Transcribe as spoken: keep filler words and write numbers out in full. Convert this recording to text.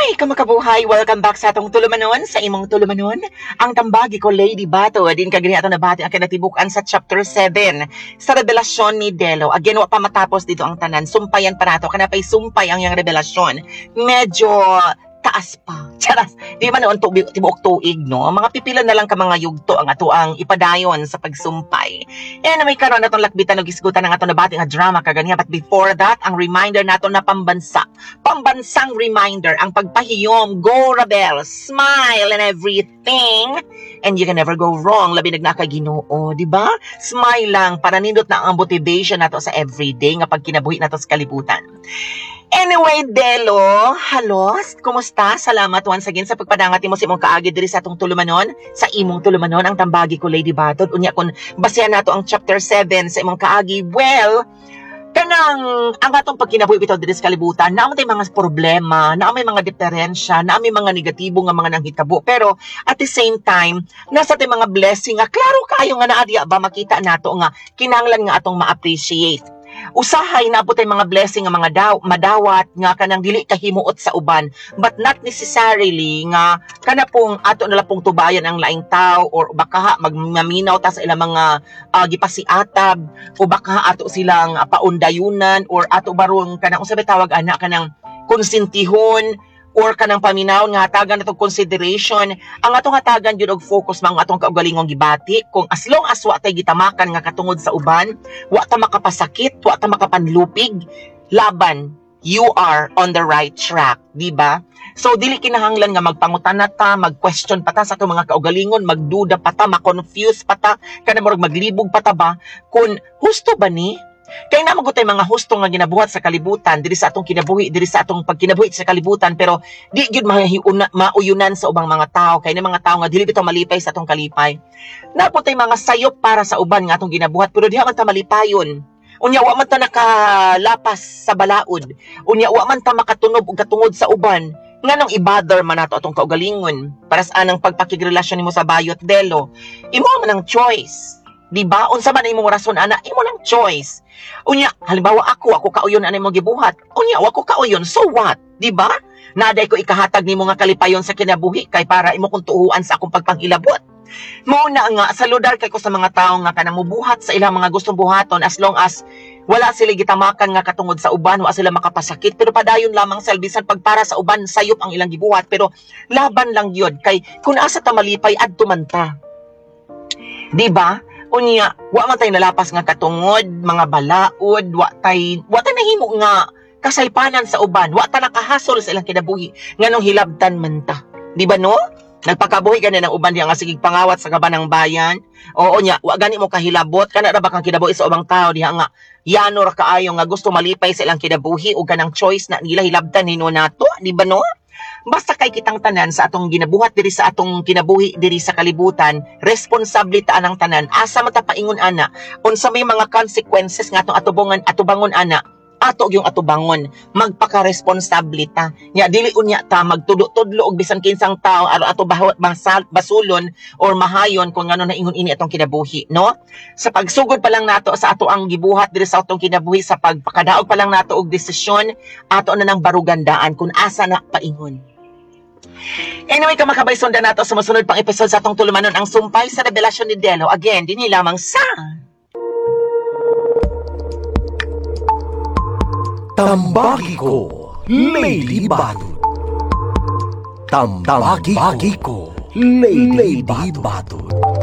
Hi, kamakabuhay! Welcome back sa atong tulumanon, sa imong tulumanon. Ang tambagi ko, Lady Bato, din kagani ato nabati ang kinatibukan sa chapter seven sa revelasyon ni Delo. Again, wa pa matapos dito ang tanan. Sumpayan pa nato, kanapay sumpay ang yang revelasyon. Medyo taas pa. Charas, di ba noon tibuok tuig, no? Mga pipila na lang ka mga yugto ang ato ang ipadayon sa pagsumpay. And may karon natong lakbitan og isgutan ng ato nabati nga drama kaganiya. But before that, ang reminder nato na pambansa. Pambansang reminder, ang pagpahiyom, go Rebel, smile and everything. And you can never go wrong, labi nagnaka Ginoo, di ba? Smile lang para nindot na ang motivation nato sa everyday nga pagkinabuhi nato sa kalibutan. Anyway, Delo, halos, kumusta? Salamat once again sa pagpadangat mo sa imong kaagi diri sa atong tulumanon, sa imong tulumanon, ang tambagi ko, Lady Batod. Unya kun basehan nato ang chapter seven sa imong kaagi, well, kanang ang atong pagkinabuhi bitaw diri sa kalibutan, naa may mga problema, naa may mga diferensya, naa may mga negatibo nga mga nanghitabo, pero at the same time, nasa tay mga blessing nga klaro kayo nga naa diya ba makita nato nga kinahanglan nga atong ma-appreciate. Usahay na tay mga blessing nga mga daw, madawat nga kanang dili kahimuot sa uban, but not necessarily nga kana pong ato nala pong tubayan ang laing tao or baka magmaminaw ta sa ilang mga uh, gipasiatab o baka ato silang uh, paundayunan or ato baron kanang usabe tawag ana kanang konsentihon or kanang paminaw nga hatagan natong consideration. Ang atong hatagan jud og focus mga atong kaugalingong gibati kung as long as wa tay gitamakan nga katungod sa uban, wa ta makapasakit, wa ta makapanlupig, laban, you are on the right track, di ba? So dili kinahanglan nga magpangutan ta, mag-question pa ta sa atong mga kaugalingon, magduda pa ta, ma-confuse pa ta, kana murag maglibog pa ta ba kung husto ba ni? Kaya naman ko tayo mga husto nga ginabuhat sa kalibutan, diri sa atong kinabuhi, diri sa atong pagkinabuhi sa kalibutan, pero di yun mauyunan sa ubang mga tao, kaya na mga tao nga dili bitaw malipay sa atong kalipay. Napo tayo mga sayop para sa uban nga atong ginabuhat, pero diha man ta malipayon. Unya, wa man ta nakalapas sa balaod. Unya, wa man ta makatunob o katungod sa uban. Nga nang i-bother man nato atong kaugalingon, para sa anang pagpakigrelasyon nimo sa bayot, Delo. Imo man ang choice. Diba? Unsa man imong rason ana, imo lang choice. Unya, halimbawa ako, ako kauyon ana imong gibuhat. Unya, wa ko kauyon, so what? Diba? Naday ko ikahatag nimo nga kalipayon sa kinabuhi kay para imo kung tuuan sa akong pagpanghilabot. Mao na nga saludar kay ko sa mga tawo nga kanang mubuhat sa ilang mga gustong buhaton as long as wala sila gitamakan nga katungod sa uban, wala sila makapasakit, pero padayon lamang sa bisan pagpara sa uban sayop ang ilang gibuhat, pero laban lang yun kay kun asa ta malipay adto man ta. Diba? Unya, wa man tay nalapas nga katungod, mga balaod, wa tay, wa tay nahimo nga kasaypanan sa uban, wa ta nakahasol sa ilang kinabuhi, nganong hilabtan man ta. Di ba no? Nagpakabuhi gani ng uban diya nga sigig pangawat sa gaban ng bayan. Oo nya, wa gani mo kahilabot, kana ra ba kang kinabuhi sa ubang tao diha nga yano ra kaayo nga gusto malipay sa ilang kinabuhi o ganang choice na nila hilabtan hino nato, di ba no? Basta kay kitang tanan sa atong ginabuhat diri sa atong kinabuhi diri sa kalibutan, responsable ta anang tanan. Asa man ta paingon ana, unsa may mga consequences nga atong atubongan atubangon ana, ato yung atubangon, magpaka-responsable ta. Nya dili unya ta magtudo-tudlo og bisan kinsang tawo aro ato basal basulon or mahayon kung ngano na ingon ini atong kinabuhi, no? Sa pagsugod pa lang nato sa ato ang gibuhat diri sa atong kinabuhi, sa pagpakadaog pa lang nato og desisyon, ato na nang barugandaan kung asa na paingon. Anyway, kamakabay sundan nato sa masunod pang episode sa atong tulumanon, ang sumpay sa revelasyon ni Delo. Again, dinhi lamang sa Tambagi ko, Lady Bato. Tambagi ko, Lady Bato.